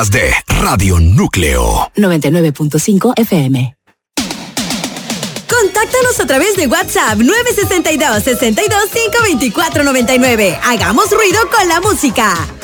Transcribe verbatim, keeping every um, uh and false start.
de Radio Núcleo noventa y nueve punto cinco F M. Contáctanos a través de WhatsApp nueve seis dos, seis dos, cinco dos cuatro nueve nueve. Hagamos ruido con la música.